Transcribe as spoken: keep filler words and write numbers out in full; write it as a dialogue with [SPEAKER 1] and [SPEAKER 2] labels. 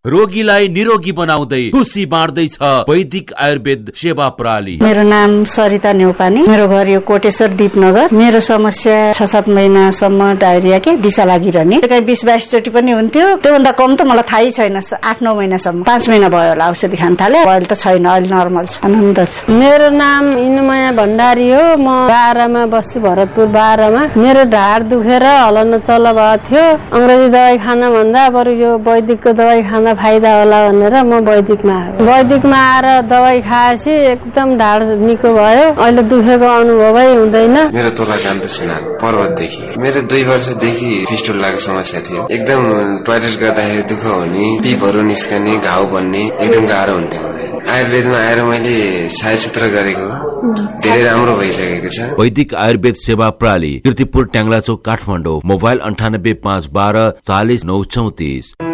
[SPEAKER 1] रोगीलाई निरोगी बनाउँदै खुसी बाँड्दैछ वैदिक आयुर्वेद सेवा प्रणाली।
[SPEAKER 2] मेरो नाम सरिता न्यौपानी, मेरो घर यो कोटेश्वर दीपनगर। मेरो समस्या छ सात महिनासम्म डायरिया के दिशा लागिरहने, कहीँ बिस बाइस चोटि पनि हुन्थ्यो। त्योभन्दा कम त मलाई थाहै छैन। आठ नौ महिनासम्म, पाँच महिना भयो होला औषधि खान थाले। अहिले त छैन, अहिले नर्मल छ, आनन्द छ।
[SPEAKER 3] मेरो नाम इनुमाया भण्डारी हो। म बाह्रमा बस्छु, भरतपुर बाह्रमा। मेरो ढाड दुखेर हलन चल भएको थियो। अंग्रेजी दबाई खान भन्दा बरु यो वैदिकको दबाई खाँदा फाइदा होला भनेर म वैदिकमा आएँ। वैदिकमा आएर दबाई खाएपछि एकदम ढाड निको भयो। अहिले दुखेको अनुभवै हुँदैन।
[SPEAKER 4] मेरो तोला कान्त सिन्हा, पर्वतदेखि। मेरो दुई वर्षदेखि फिस्टुलाको समस्या थियो। एकदम टोयलेट गर्दाखेरि दुःख हुने, पिपहरू निस्कने, घाउ बन्ने, एकदम गाह्रो हुन्थ्यो। आयुर्वेदमा आएर मैले छायाचित्र गरेको धेरै राम्रो भइसकेको छ।
[SPEAKER 1] वैदिक आयुर्वेद सेवा प्रणाली, कीर्तिपुर ट्याङ्ग्ला चौक, काठमाडौँ। मोबाइल अन्ठानब्बे पाँच बाह्र चालिस नौ चौतिस।